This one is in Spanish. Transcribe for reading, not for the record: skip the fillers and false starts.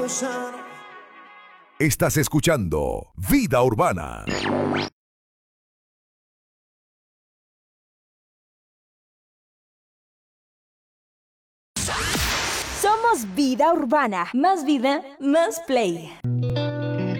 Estás escuchando Vida Urbana. Somos Vida Urbana. Más vida, más play.